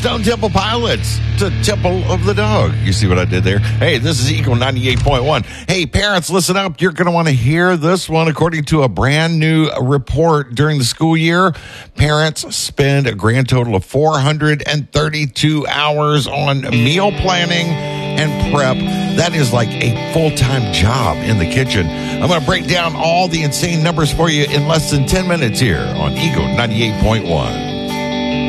Stone Temple Pilots to Temple of the Dog. You see what I did there? Hey, this is Eagle 98.1. Hey, parents, listen up. You're going to want to hear this one. According to a brand new report during the school year, parents spend a grand total of 432 hours on meal planning and prep. That is like a full-time job in the kitchen. I'm going to break down all the insane numbers for you in less than 10 minutes here on Eagle 98.1.